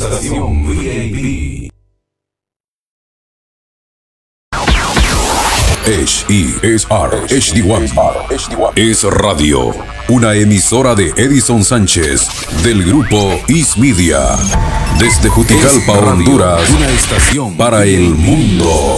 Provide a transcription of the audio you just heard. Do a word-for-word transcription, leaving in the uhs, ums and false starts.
Estación V I P. H E S R H D uno es radio, una emisora de Edison Sánchez del grupo Is Media, desde Juticalpa, Honduras, una estación para el mundo.